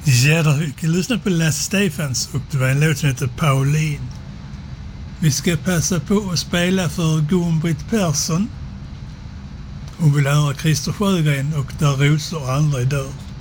Ja, då fick jag lyssna på Lasse Stefans och det var en låt som heter Pauline. Vi ska passa på att spela för Gun-Britt Persson. Hon vill höra Christer Sjögren och Där rosor aldrig dör.